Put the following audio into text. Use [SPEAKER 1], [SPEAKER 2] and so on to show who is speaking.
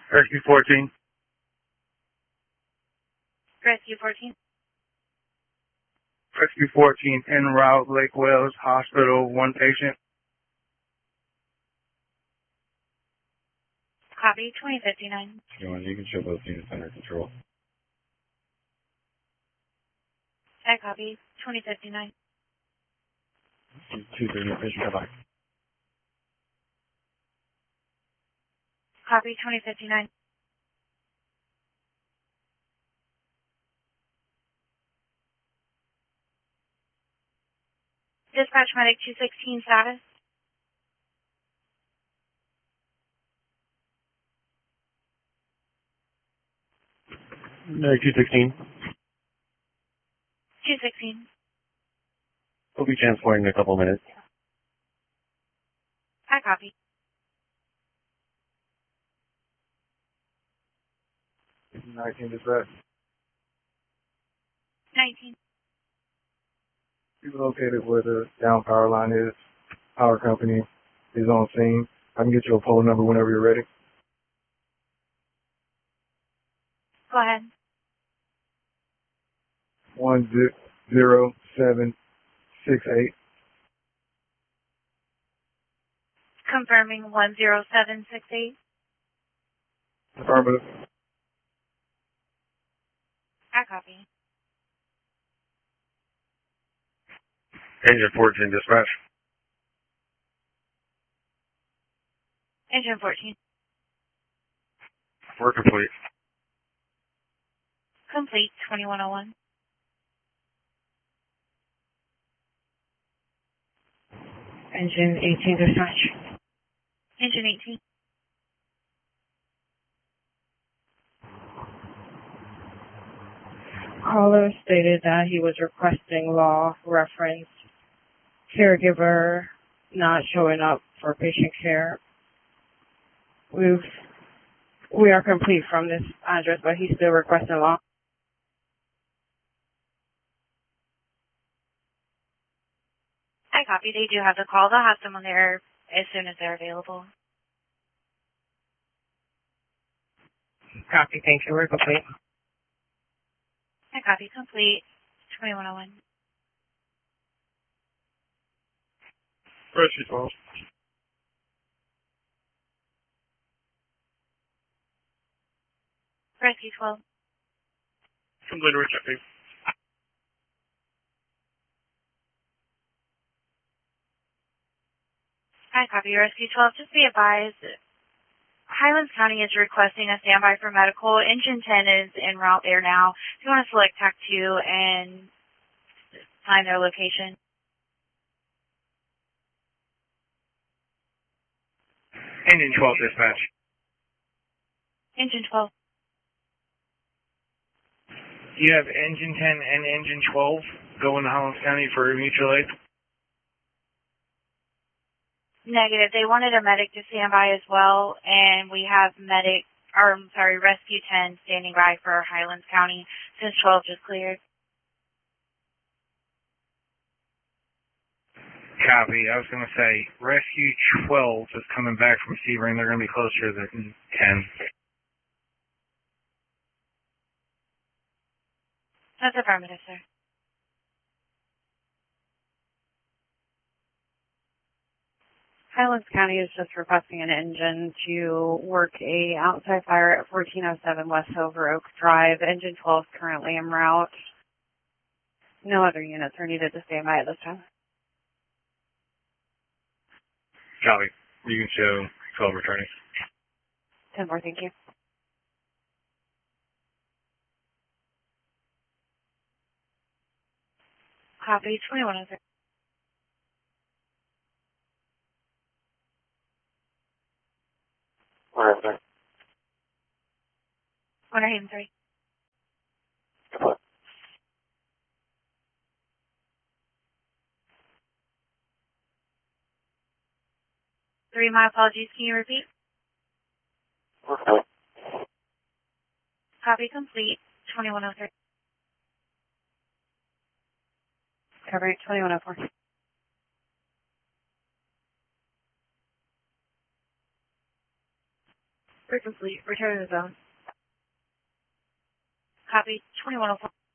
[SPEAKER 1] Rescue 14.
[SPEAKER 2] Rescue 14.
[SPEAKER 1] Rescue 14 en route, Lake Wales Hospital, one patient.
[SPEAKER 2] Copy, 2059.
[SPEAKER 3] You can show both units under control.
[SPEAKER 2] I copy, 2059.
[SPEAKER 3] 230, patient, come back.
[SPEAKER 2] Copy, 2059. Dispatch medic 216 status.
[SPEAKER 3] Medic 216.
[SPEAKER 2] 216.
[SPEAKER 3] We'll be transporting in a couple minutes.
[SPEAKER 2] I copy.
[SPEAKER 1] 19 dispatch.
[SPEAKER 2] 19.
[SPEAKER 1] Be located where the down power line is. Power company is on scene. I can get you a pole number whenever you're ready.
[SPEAKER 2] Go ahead.
[SPEAKER 1] 10768.
[SPEAKER 2] Confirming 10768.
[SPEAKER 1] Affirmative.
[SPEAKER 2] I copy.
[SPEAKER 1] Engine 14 dispatch.
[SPEAKER 2] Engine 14.
[SPEAKER 1] We're complete.
[SPEAKER 2] Complete, 2101.
[SPEAKER 4] Engine 18 dispatch.
[SPEAKER 2] Engine 18.
[SPEAKER 4] Caller stated that he was requesting law reference caregiver not showing up for patient care. We are complete from this address, but he's still requesting law.
[SPEAKER 2] I copy. They do have the call. They'll have someone there as soon as they're available.
[SPEAKER 4] Copy, thank you. We're complete.
[SPEAKER 2] I copy. Complete, 2101.
[SPEAKER 1] Rescue 12.
[SPEAKER 2] Rescue 12.
[SPEAKER 1] Complete rechecking.
[SPEAKER 2] I copy. Rescue 12. Just be advised, Highlands County is requesting a standby for medical. Engine 10 is en route there now. If you want to select TAC 2 and find their location.
[SPEAKER 1] Engine 12 dispatch.
[SPEAKER 2] Engine 12.
[SPEAKER 1] You have Engine 10 and Engine 12 going to Highlands County for mutual aid?
[SPEAKER 2] Negative. They wanted a medic to stand by as well, and we have Rescue 10 standing by for Highlands County since 12 just cleared.
[SPEAKER 1] Copy. I was going to say, Rescue 12 is coming back from Sebring. They're going to be closer than 10.
[SPEAKER 2] That's affirmative, sir.
[SPEAKER 4] Highlands County is just requesting an engine to work a outside fire at 1407 West Silver Oak Drive. Engine 12 is currently en route. No other units are needed to stand by at this time.
[SPEAKER 1] Copy. You can show 12 returning.
[SPEAKER 4] 10 more, thank you.
[SPEAKER 2] Copy, 2103. Winter Haven 3.
[SPEAKER 3] Come on.
[SPEAKER 2] 3, my apologies. Can you repeat?
[SPEAKER 3] Okay.
[SPEAKER 2] Copy complete, 2103.
[SPEAKER 4] Cover 2104.
[SPEAKER 2] We're complete. Return to the zone. Copy. 2104.